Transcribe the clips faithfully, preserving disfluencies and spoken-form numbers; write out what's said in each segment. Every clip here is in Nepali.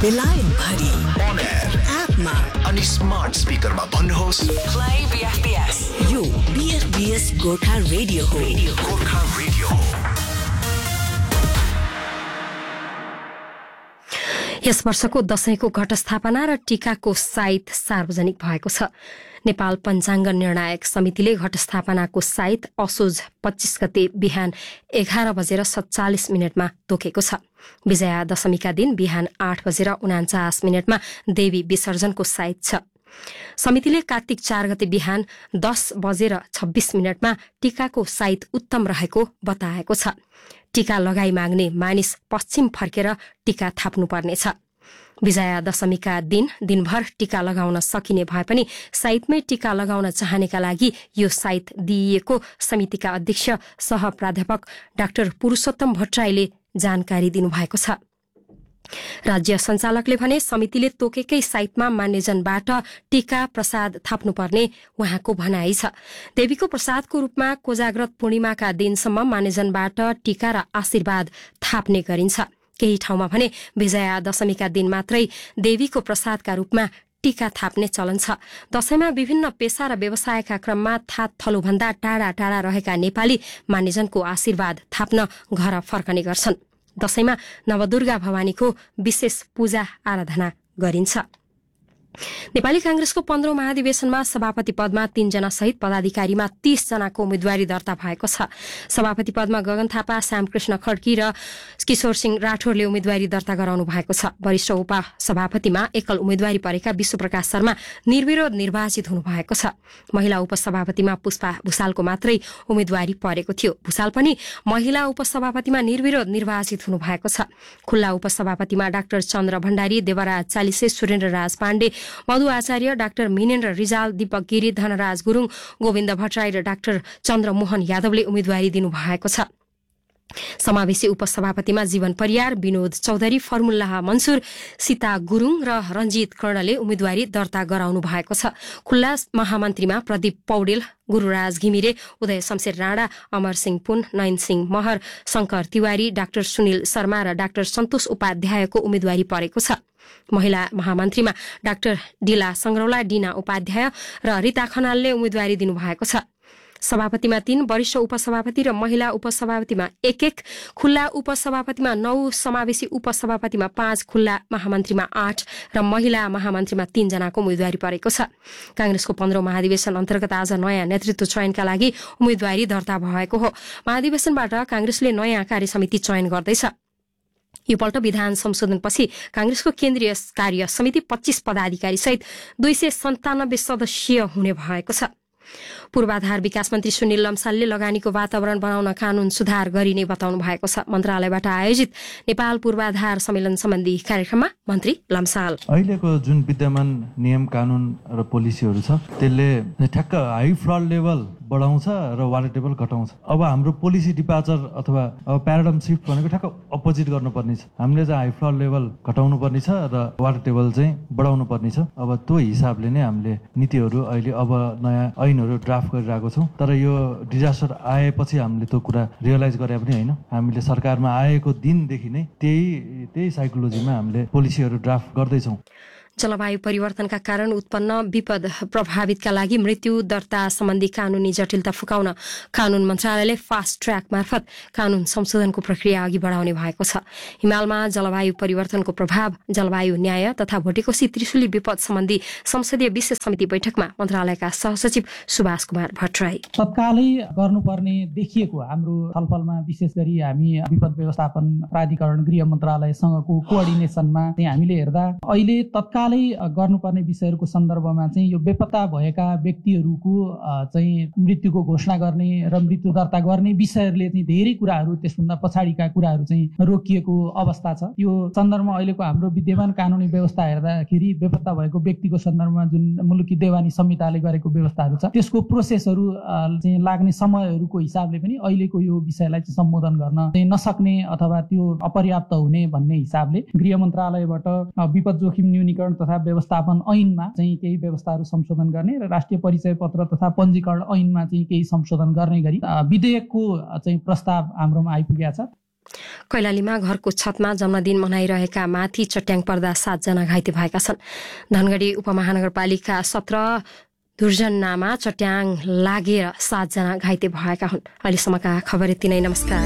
बेलायत भरि on air एपमा अनि स्मार्ट स्पिकरमा भन्नुहोस् प्ले बीएफबीएस। यो बीएफबीएस गोर्खा रेडियो हो। गोर्खा रेडियो हो। यस वर्षको दशैंको घटस्थापना र टीकाको साइत सार्वजनिक भएको छ। नेपाल पञ्चाङ्ग निर्णायक समितिले घटस्थापनाको साइत असोज पच्चीस गते बिहान एघार बजेर सत्तालिस मिनटमा तोकेको छ। विजया दशमीका दिन बिहान आठ बजेर उनाचास मिनटमा देवी विसर्जनको साइत छ। समितिले कार्तिक चार गते बिहान दस बजेर छब्बीस मिनटमा टीकाको साइत उत्तम रहेको बताएको छ। टीका लगाई माग्ने मानिस पश्चिम फर्केर टीका थाप्नुपर्नेछ। विजया दशमीका दिन दिनभर टीका लगाउन सकिने भए पनि साइतमै टीका लगाउन चाहनेका लागि यो साइत दिइएको समितिका अध्यक्ष सह प्राध्यापक डाक्टर पुरुषोत्तम भट्टराईले जानकारी दिनुभएको छ। राज्य सञ्चालकले भने समितिले तोकेकै साइतमा मान्यजनबाट टीका प्रसाद थाप्नुपर्ने उहाँको भनाइ छ। देवीको प्रसादको रूपमा कोजाग्रत पूर्णिमाका दिनसम्म मान्यजनबाट टीका र आशीर्वाद थाप्ने गरिन्छ। केही ठाउँमा भने विजया दशमीका दिन मात्रै देवीको प्रसादका रूपमा टीका थाप्ने चलन छ। दशैंमा विभिन्न पेशा र व्यवसायका क्रममा थात थलोभन्दा टाढा टाढा रहेका नेपाली मान्यजनको आशीर्वाद थाप्न घर फर्कने गर्छन्। दशैंमा नवदुर्गा भवानीको विशेष पूजा आराधना गरिन्छ। नेपाली कांग्रेसको पन्ध्रौं महाधिवेशनमा सभापति पदमा तीनजना सहित पदाधिकारीमा तीस जनाको उम्मेद्वारी दर्ता भएको छ। सभापति पदमा गगन थापा, श्यामकृष्ण खड्की र किशोर सिंह राठौरले उम्मेद्वारी दर्ता गराउनु भएको छ। वरिष्ठ उपसभापतिमा एकल उम्मेद्वारी परेका विश्वप्रकाश शर्मा निर्विरोध निर्वाचित हुनुभएको छ। महिला उपसभापतिमा पुष्पा भूषालको मात्रै उम्मेद्वारी परेको थियो। भूषाल पनि महिला उपसभापतिमा निर्विरोध निर्वाचित हुनुभएको छ। खुल्ला उपसभापतिमा डाक्टर चन्द्र भण्डारी, देवराज चालिसे, सुरेन्द्र राज पाण्डे, मधु आचार्य, डाक्टर मिनेन्द्र रिजाल, दीपक गिरी, धनराज गुरूङ, गोविन्द भट्टराई र डाक्टर चन्द्रमोहन यादवले उम्मेद्वारी दिनुभएको छ। समावेशी उपसभापतिमा जीवन परियार, विनोद चौधरी, फर्मुल्लाह मन्सुर, सीता गुरूङ र रञ्जित कर्णले उम्मेद्वारी दर्ता गराउनु भएको छ। खुल्ला महामन्त्रीमा प्रदीप पौडेल, गुरूराज घिमिरे, उदय शमशेर राणा, अमर सिंह पुन, नयन सिंह महर, शंकर तिवारी, डाक्टर सुनिल शर्मा र डाक्टर सन्तोष उपाध्यायको उम्मेद्वारी परेको छ। महिला महामन्त्रीमा डाक्टर डिला संग्रौला, डिना उपाध्याय र रीता खनालले उम्मेद्वारी दिनुभएको छ। सभापतिमा तीन, वरिष्ठ उपसभापति र महिला उपसभापतिमा एक एक, खुल्ला उपसभापतिमा नौ, समावेशी उपसभापतिमा पाँच, खुल्ला महामन्त्रीमा आठ र महिला महामन्त्रीमा तीन जनाको उम्मेद्वारी परेको छ। कांग्रेसको पन्ध्रौं महाधिवेशन अन्तर्गत आज नयाँ नेतृत्व चयनका लागि उम्मेद्वारी दर्ता भएको हो। महाधिवेशनबाट कांग्रेसले नयाँ कार्यसमिति चयन गर्दैछ। योपल्ट विधान संशोधनपछि कांग्रेसको केन्द्रीय कार्य समिति पच्चीस पदाधिकारी सहित दुई सय सन्तानब्बे सदस्यीय हुने भएको छ। पूर्वाधार विकास मन्त्री सुनिल लम्सालले लगानीको वातावरण बनाउन कानून सुधार गरिने बताउनु भएको छ। मन्त्रालयबाट आयोजित नेपाल पूर्वाधार सम्मेलन सम्बन्धी कार्यक्रममा मन्त्री लम्साल अहिलेको जुन विद्यमान नियम कानून र पोलिसीहरू छ त्यसले ठ्याक्क हाई फ्लड लेभल बढाउँछ र वाटर टेबल घटाउँछ। अब हाम्रो पोलिसी डिपार्चर अथवा अब प्याराडाइम सिफ्ट भनेको ठ्याक्क अपोजिट गर्नुपर्ने छ। हामीले चाहिँ हाई फ्लड लेभल घटाउनु पर्ने छ र वाटर टेबल चाहिँ बढाउनु पर्ने छ। अब त्यो हिसाबले नै हामीले नीतिहरू अहिले अब नयाँ ऐनहरू ड्राफ्ट गरिरहेको छौँ। तर यो डिजास्टर आएपछि हामीले त्यो कुरा रियलाइज गरे पनि होइन। हामीले सरकारमा आएको दिनदेखि नै त्यही त्यही साइकोलोजीमा हामीले पोलिसीहरू ड्राफ्ट गर्दैछौँ। जलवायु परिवर्तनका कारण उत्पन्न विपद प्रभावितका लागि मृत्यु दर्ता सम्बन्धी कानूनी जटिलता फुकाउन कानून मन्त्रालयले फास्ट ट्र्याक मार्फत कानून संशोधनको प्रक्रिया अघि बढाउने भएको छ। हिमालमा जलवायु परिवर्तनको प्रभाव, जलवायु न्याय तथा भोटेकोशी त्रिशुली विपद सम्बन्धी संसदीय विशेष समिति बैठकमा मन्त्रालयका सहसचिव सुभाष कुमार भट्टराई तत्कालै गर्नुपर्ने देखिएको हाम्रो छलफलमा विशेष गरी हामी विपद व्यवस्थापन प्राधिकरण गृह मन्त्रालयसँगको कोअर्डिनेसनमा हामीले हेर्दा अहिले तत्काल गर्नुपर्ने विषयहरूको सन्दर्भमा चाहिँ यो बेपत्ता भएका व्यक्तिहरूको चाहिँ मृत्युको घोषणा गर्ने र मृत्यु दर्ता गर्ने विषयहरूले चाहिँ धेरै कुराहरू त्यसभन्दा पछाडिका कुराहरू चाहिँ रोकिएको अवस्था छ। यो सन्दर्भमा अहिलेको हाम्रो विद्यमान कानुनी व्यवस्था हेर्दाखेरि बेपत्ता भएको व्यक्तिको सन्दर्भमा जुन मुलुकी देवानी संहिताले गरेको व्यवस्थाहरू छ त्यसको प्रोसेसहरू चाहिँ लाग्ने समयहरूको हिसाबले पनि अहिलेको यो विषयलाई चाहिँ सम्बोधन गर्न चाहिँ नसक्ने अथवा त्यो अपर्याप्त हुने भन्ने हिसाबले गृह मन्त्रालयबाट विपद जोखिम न्यूनीकरण तथा व्यवस्थापन ऐनमा चाहिँ केही व्यवस्थाहरू संशोधन गर्ने र राष्ट्रिय परिचय पत्र तथा पञ्जीकरण ऐनमा चाहिँ केही संशोधन गर्ने गरी विधेयकको चाहिँ प्रस्ताव हाम्रोमा आइपुगेको छ। कैलालीमा घरको छतमा जन्मदिन मनाइरहेका माथि चट्याङ पर्दा सातजना घाइते भएका छन्। धनगढी उपमहानगरपालिका सत्र दुर्जनामा चट्याङ लागेर सातजना घाइते भएका हुन्। अहिलेसम्मका खबर यति नै। नमस्कार।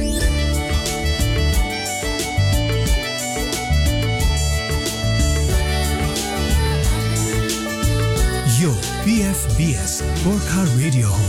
यो पीएफबीएस गोर्खा रेडियो हो।